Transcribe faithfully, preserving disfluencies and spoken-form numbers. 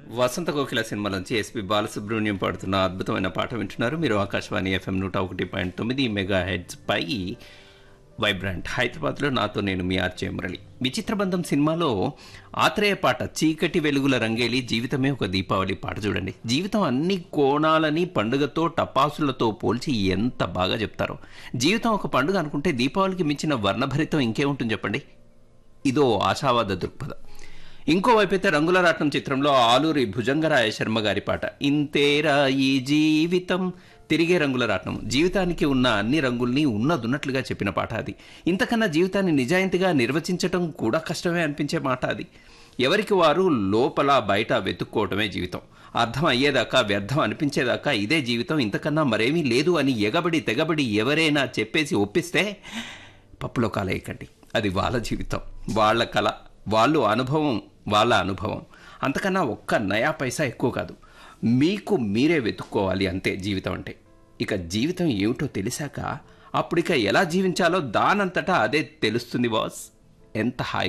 వసంత కోకిల సినిమాలోంచి SP Balasubrahmanyam పాడుతున్న అద్భుతమైన పాట వింటున్నారు. మీరు ఆకాశవాణి ఎఫ్ఎం నూట ఒకటి పాయింట్ తొమ్మిది మెగా హెడ్స్ పై వైబ్రాంట్ హైదరాబాద్లో నాతో నేను మీ ఆర్జే మురళి. విచిత్రబంధం సినిమాలో ఆత్రేయ పాట చీకటి వెలుగుల రంగేలి జీవితమే ఒక దీపావళి పాట చూడండి. జీవితం అన్ని కోణాలని పండుగతో టపాసులతో పోల్చి ఎంత బాగా చెప్తారో. జీవితం ఒక పండుగ అనుకుంటే దీపావళికి మించిన వర్ణభరితం ఇంకేముంటుంది చెప్పండి. ఇదో ఆశావాద దృక్పథం. ఇంకోవైపైతే రంగుల రాట్నం చిత్రంలో ఆలూరి భుజంగరాయ శర్మ గారి పాట ఇంతేరా ఈ జీవితం, తిరిగే రంగుల రాట్నం. జీవితానికి ఉన్న అన్ని రంగుల్ని ఉన్నదున్నట్లుగా చెప్పిన పాట అది. ఇంతకన్నా జీవితాన్ని నిజాయితీగా నిర్వచించటం కూడా కష్టమే అనిపించే మాట అది. ఎవరికి వారు లోపల బయట వెతుక్కోవటమే జీవితం. అర్థం అయ్యేదాకా, వ్యర్థం అనిపించేదాకా ఇదే జీవితం, ఇంతకన్నా మరేమీ లేదు అని ఎగబడి తెగబడి ఎవరైనా చెప్పేసి ఒప్పిస్తే పప్పులో కాలేయకండి. అది వాళ్ళ జీవితం, వాళ్ళ కళ, వాళ్ళు అనుభవం, వాళ్ళ అనుభవం. అంతకన్నా ఒక్క నయా పైసా ఎక్కువ కాదు. మీకు మీరే వెతుక్కోవాలి అంతే జీవితం అంటే. ఇక జీవితం ఏమిటో తెలిసాక అప్పుడిక ఎలా జీవించాలో దానంతటా అదే తెలుస్తుంది బాస్. ఎంత హాయి